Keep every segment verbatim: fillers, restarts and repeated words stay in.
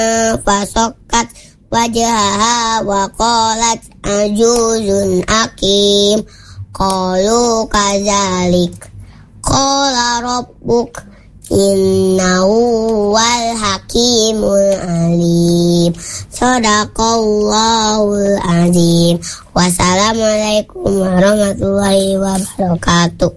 fasokkat wajhaha wa qalat ajuzun akim qalu kadzalik qala rabbuk innahu wal hakimul alim. Shadaqallahul azim. Wassalamualaikum warahmatullahi wabarakatuh.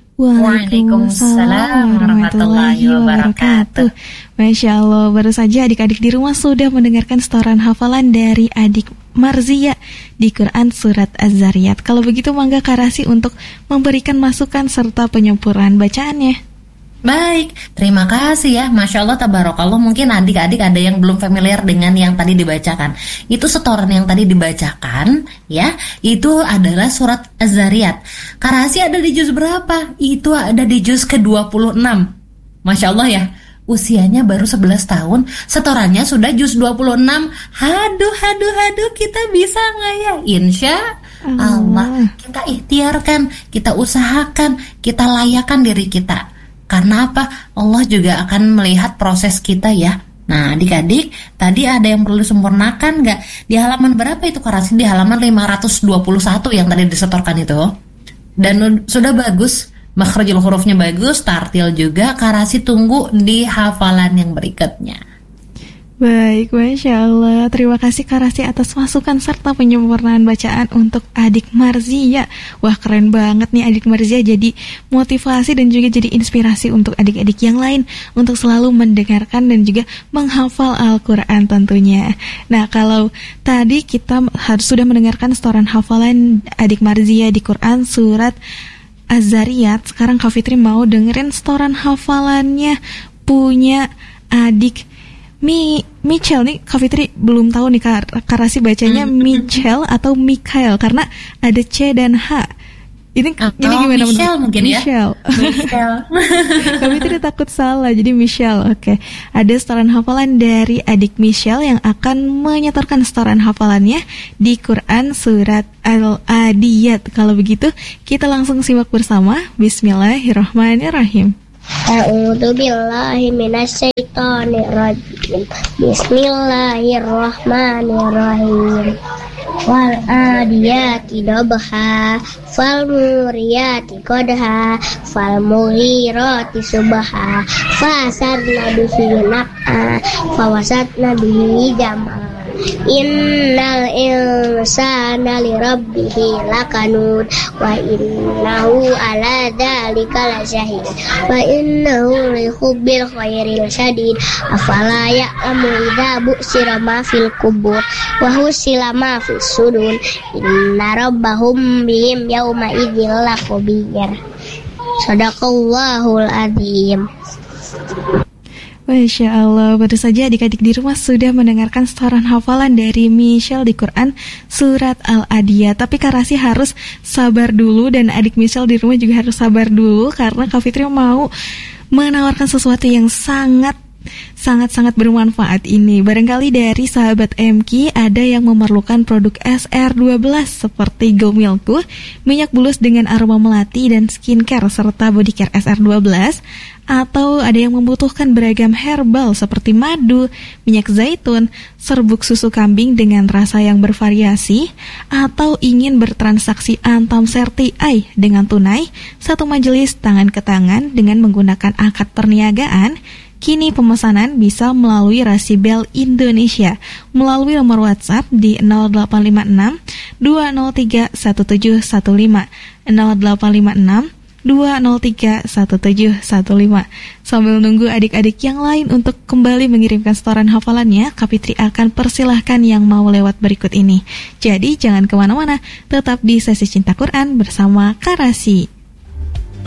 Waalaikumsalam warahmatullahi wabarakatuh. Masya Allah, baru saja adik-adik di rumah sudah mendengarkan setoran hafalan dari adik Marzia di Quran Surat Az-Zariyat. Kalau begitu mangga Karasi untuk memberikan masukan serta penyempurnaan bacaannya. Baik, terima kasih ya. Masya Allah, tabarakallah. Mungkin adik-adik ada yang belum familiar dengan yang tadi dibacakan. Itu setoran yang tadi dibacakan ya, itu adalah surat Az-Zariyat. Karasi ada di juz berapa? Itu ada di juz ke dua puluh enam. Masya Allah ya, usianya baru sebelas tahun, setorannya sudah juz dua puluh enam. Haduh, haduh, haduh, kita bisa nggak ya? Insya Allah, kita ikhtiarkan, kita usahakan, kita layakan diri kita. Karena apa? Allah juga akan melihat proses kita ya. Nah adik-adik, tadi ada yang perlu disempurnakan nggak? Di halaman berapa itu Karasi? Di halaman lima ratus dua puluh satu yang tadi disetorkan itu. Dan sudah bagus, makhrajul hurufnya bagus, tartil juga. Karasi tunggu di hafalan yang berikutnya. Baik, Masya Allah. Terima kasih Karasi atas masukan serta penyempurnaan bacaan untuk adik Marzia. Wah, keren banget nih adik Marzia, jadi motivasi dan juga jadi inspirasi untuk adik-adik yang lain untuk selalu mendengarkan dan juga menghafal Al-Quran tentunya. Nah, kalau tadi kita harus sudah mendengarkan setoran hafalan adik Marzia di Quran Surat Az-Zariyat, sekarang Kak Fitri mau dengerin setoran hafalannya punya adik Mi Michel nih. Kak Fitri belum tahu nih Kak Karasi bacanya Michel atau Mikael karena ada C dan H. Ini atau ini gimana Michel menurut? Mungkin Michel. ya Michel. Kak Fitri takut salah, jadi Michel. Oke, ada setoran hafalan dari adik Michel yang akan menyetorkan setoran hafalannya di Quran Surat Al-Adiyat. Kalau begitu kita langsung simak bersama. Bismillahirrahmanirrahim. A'udzu billahi minasyaitonir rajim. Bismillahirrahmanirrahim. Wal adiyati dabha fal muriyati qadha fal mughirati subha fasarna bihi naqa fawasatna bihi jam'a. Innal insana lirabbihi lakanud wa innahu ala dzalika lasyahid wa innahu lihubbil khairi lasyadid afala ya'lamu idza bu'sira ma fil qubur wa husila ma fis sudur inna rabbahum bihim yauma idzil laqabir. Shadaqallahul azim. Masya Allah, baru saja adik-adik di rumah sudah mendengarkan setoran hafalan dari Michel di Quran Surat Al-Adiyat. Tapi Kak Rasi harus sabar dulu dan adik Michel di rumah juga harus sabar dulu karena Kak Fitri mau menawarkan sesuatu yang sangat sangat-sangat bermanfaat ini. Barangkali dari sahabat M K ada yang memerlukan produk S R dua belas seperti Go Milku, minyak bulus dengan aroma melati dan skincare serta body care S R dua belas, atau ada yang membutuhkan beragam herbal seperti madu, minyak zaitun, serbuk susu kambing dengan rasa yang bervariasi, atau ingin bertransaksi Antam Serti Ai dengan tunai, satu majelis tangan ke tangan dengan menggunakan akad perniagaan. Kini pemesanan bisa melalui Rasibel Indonesia melalui nomor WhatsApp di nol delapan lima enam dua nol tiga satu tujuh satu lima nol delapan lima enam dua nol tiga satu tujuh satu lima. Sambil nunggu adik-adik yang lain untuk kembali mengirimkan setoran hafalannya, Kak Fitri akan persilahkan yang mau lewat berikut ini. Jadi jangan kemana-mana, tetap di Sesi Cinta Quran bersama Kak Rasi.